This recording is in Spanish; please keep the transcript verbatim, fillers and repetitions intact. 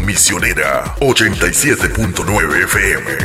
Misionera ochenta y siete punto nueve F M.